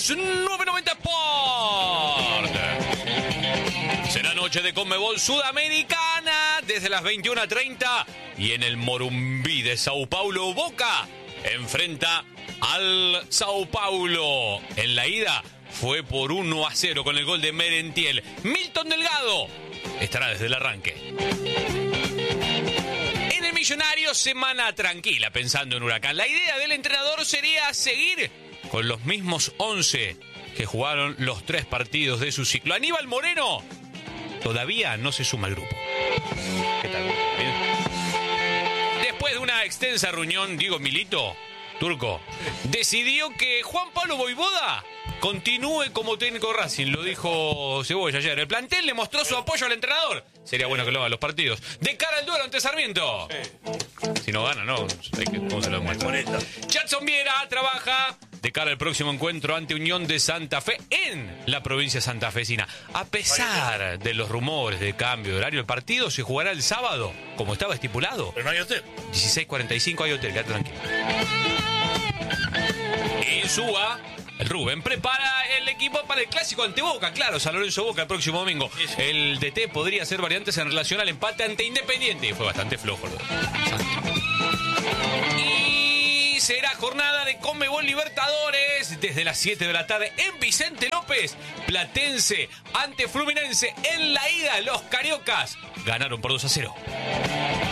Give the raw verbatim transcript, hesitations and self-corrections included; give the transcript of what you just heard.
los nueve noventa Sport. Será noche de Conmebol Sudamericana desde las veintiuna treinta y en el Morumbí de Sao Paulo, Boca enfrenta al Sao Paulo. En la ida fue por uno a cero con el gol de Merentiel. Milton Delgado estará desde el arranque. En el Millonario, semana tranquila pensando en Huracán. La idea del entrenador sería seguir con los mismos once que jugaron los tres partidos de su ciclo. Aníbal Moreno todavía no se suma al grupo. ¿Qué tal? ¿Bien? Después de una extensa reunión, Diego Milito, Turco, decidió que Juan Pablo Voivoda continúe como técnico de Racing, lo dijo Cebolla ayer. El plantel le mostró su apoyo al entrenador. Sería bueno que lo haga los partidos. De cara al duelo ante Sarmiento. Si no gana, no. Hay que, ¿cómo se lo demuestra? Jackson Viera trabaja de cara al próximo encuentro ante Unión de Santa Fe en la provincia santafesina. A pesar de los rumores de cambio de horario, el partido se jugará el sábado, como estaba estipulado. Pero no hay hotel. dieciséis cuarenta y cinco hay hotel, quédate tranquilo. En Suba, el Rubén prepara el equipo para el clásico ante Boca, claro, San Lorenzo Boca el próximo domingo. Sí, sí. El D T podría hacer variantes en relación al empate ante Independiente y fue bastante flojo. Y será jornada de Conmebol Libertadores desde las siete de la tarde en Vicente López. Platense ante Fluminense en la ida. Los cariocas ganaron por dos a cero.